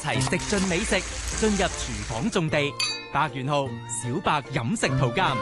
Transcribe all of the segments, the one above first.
齊食盡美食，進入廚房種地。百元號小白飲食圖鑑。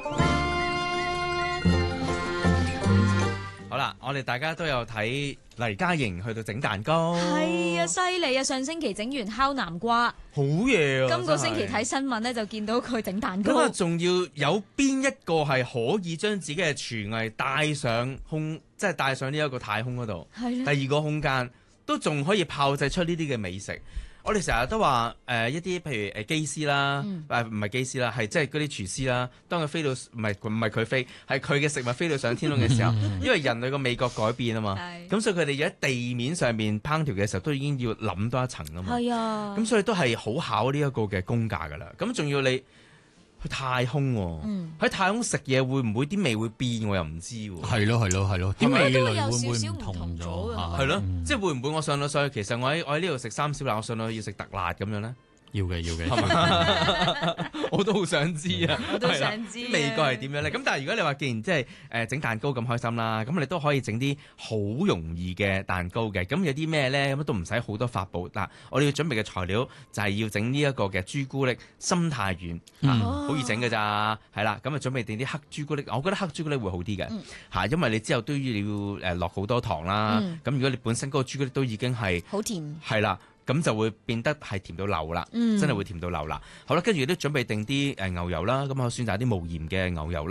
好啦，我哋大家都有睇黎嘉瑩去到整蛋糕。 係啊，犀利啊！上星期整完烤南瓜， 好嘢啊！ 今個星期睇新聞咧就見到佢整蛋糕。 咁啊，仲要有邊一個係可以將自己嘅廚藝帶上空，即係帶上呢一個太空嗰度？ 係第二個空間都仲可以炮製出呢啲嘅美食。我哋成日都話一啲譬如機師啦，唔係機師啦，係即係嗰啲廚師啦。當佢飛到唔係佢飛，係佢嘅食物飛到上天空嘅時候，因為人類個味覺改變啊嘛，咁所以佢哋喺地面上面烹調嘅時候，都已經要諗多一層啊嘛。係啊，咁所以都係好考呢一個嘅工價㗎啦。咁仲要你去太空喎，喺太空食嘢會唔會啲味會變？我又唔知喎。係咯，啲味蕾會唔會唔同咗？係咯，即係會唔會我上到上去，其實我喺呢度食三小辣，我上到去要食特辣咁樣咧？要嘅，我都好想知啊！ 我都想知味覺係點樣咧？咁但係如果你話既然即係整蛋糕咁開心啦，咁你都可以整啲好容易嘅蛋糕嘅。咁有啲咩咧？咁都唔使好多法寶。嗱，我哋要準備嘅材料就係要整呢一個嘅朱古力心太軟，好易整㗎咋，係啦。咁啊準備定啲黑朱古力，我覺得黑朱古力會好啲嘅嚇，因為你之後都要落好多糖啦。咁如果你本身嗰個朱古力都已經係好甜， 係啦。咁就會變得係甜到流啦，真係會甜到流啦。好啦，跟住都準備定啲牛油啦，咁我選擇啲無鹽嘅牛油啦。